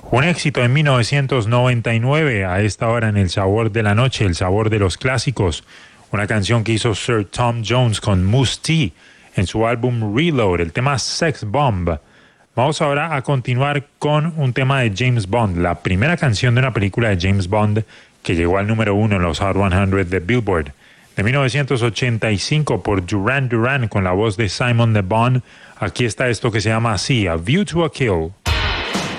Un éxito en 1999, a esta hora en El Sabor de la Noche, el sabor de los clásicos. Una canción que hizo Sir Tom Jones con Mousse T en su álbum Reload, el tema Sex Bomb. Vamos ahora a continuar con un tema de James Bond, la primera canción de una película de James Bond que llegó al número 1 en los Hot 100 de Billboard. De 1985 por Duran Duran con la voz de Simon Le Bon. Aquí está esto que se llama así, A View to a Kill.